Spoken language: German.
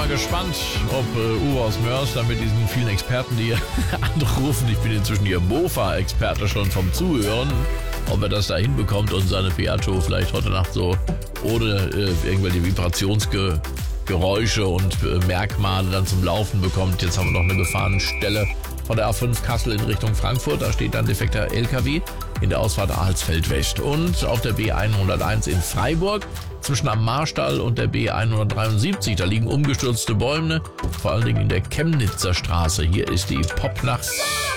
mal gespannt, ob Uwe aus Mörs dann mit diesen vielen Experten, die hier anrufen, ich bin inzwischen hier Mofa-Experte schon vom Zuhören, ob er das da hinbekommt und seine Piaggio vielleicht heute Nacht so ohne irgendwelche Vibrationsgeräusche und Merkmale dann zum Laufen bekommt. Jetzt haben wir noch eine Gefahrenstelle von der A5 Kassel in Richtung Frankfurt. Da steht dann defekter LKW in der Ausfahrt Alsfeld West. Und auf der B101 in Freiburg zwischen am Marstall und der B173, da liegen umgestürzte Bäume, vor allen Dingen in der Chemnitzer Straße. Hier ist die Popnacht.